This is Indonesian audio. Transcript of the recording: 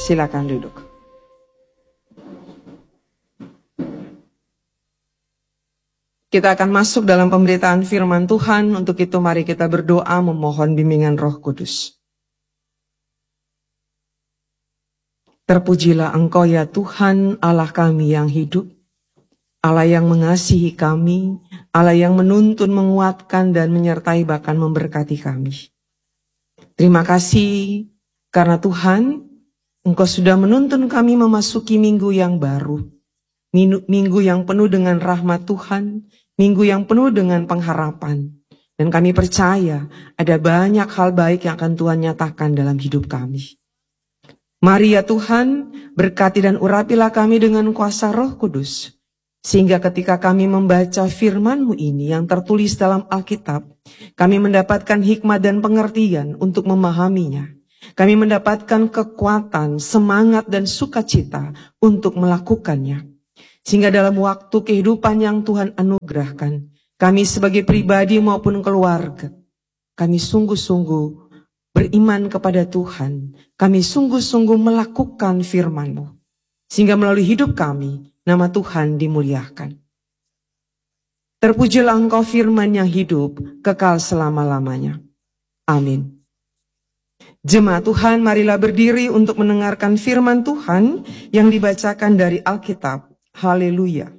Silakan duduk. Kita akan masuk dalam pemberitaan firman Tuhan. Untuk itu mari kita berdoa memohon bimbingan Roh Kudus. Terpujilah Engkau ya Tuhan Allah kami yang hidup, Allah yang mengasihi kami, Allah yang menuntun, menguatkan dan menyertai bahkan memberkati kami. Terima kasih karena Tuhan, Engkau sudah menuntun kami memasuki minggu yang baru. Minggu yang penuh dengan rahmat Tuhan, minggu yang penuh dengan pengharapan. Dan kami percaya ada banyak hal baik yang akan Tuhan nyatakan dalam hidup kami. Mari ya Tuhan, berkati dan urapilah kami dengan kuasa Roh Kudus. Sehingga ketika kami membaca firman-Mu ini yang tertulis dalam Alkitab, kami mendapatkan hikmat dan pengertian untuk memahaminya. Kami mendapatkan kekuatan, semangat dan sukacita untuk melakukannya. Sehingga dalam waktu kehidupan yang Tuhan anugerahkan, kami sebagai pribadi maupun keluarga, kami sungguh-sungguh beriman kepada Tuhan. Kami sungguh-sungguh melakukan firman-Mu. Sehingga melalui hidup kami, nama Tuhan dimuliakan. Terpujilah Engkau firman yang hidup, kekal selama-lamanya. Amin. Jemaat Tuhan, marilah berdiri untuk mendengarkan firman Tuhan yang dibacakan dari Alkitab. Haleluya.